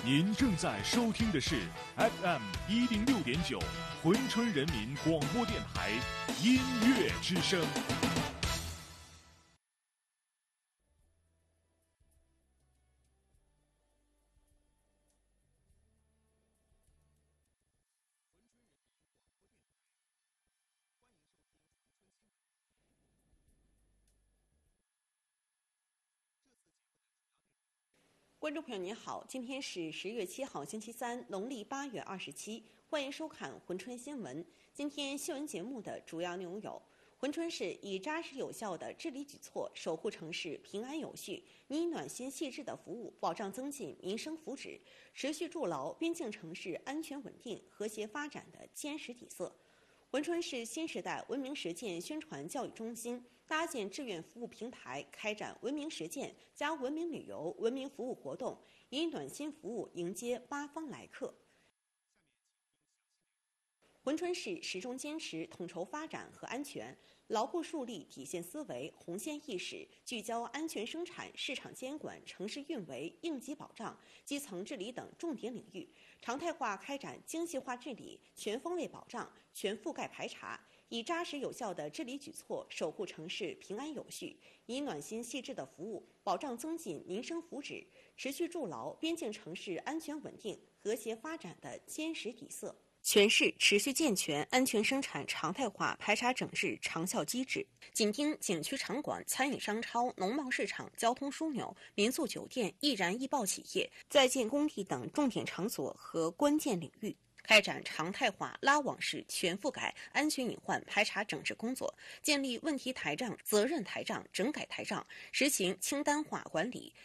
您正在收听的是 FM 106.9珲春人民广播电台音乐之声。 观众朋友您好，今天是10月7号星期三，农历8月27，欢迎收看珲春新闻。今天新闻节目的主要内容有：珲春市以扎实有效的治理举措，守护城市平安有序，以暖心细致的服务保障增进民生福祉，持续筑牢边境城市安全稳定、和谐发展的坚实底色。珲春市新时代文明实践宣传教育中心搭建志愿服务平台，开展文明实践加文明旅游、文明服务活动，以暖心服务迎接八方来客。珲春市始终坚持统筹发展和安全，牢固树立底线思维、红线意识，聚焦安全生产、市场监管、城市运维、应急保障、基层治理等重点领域，常态化开展精细化治理、全方位保障、全覆盖排查，以扎实有效的治理举措守护城市平安有序，以暖心细致的服务保障增进民生福祉，持续筑牢边境城市安全稳定、和谐发展的坚实底色。全市持续健全安全生产常态化排查整治长效机制，紧盯景区场馆、餐饮商超、农贸市场、交通枢纽、民宿酒店、易燃易爆企业、在建工地等重点场所和关键领域，开展常态化拉网式全覆盖安全隐患排查整治工作，建立问题台账、责任台账、整改台账，实行清单化管理，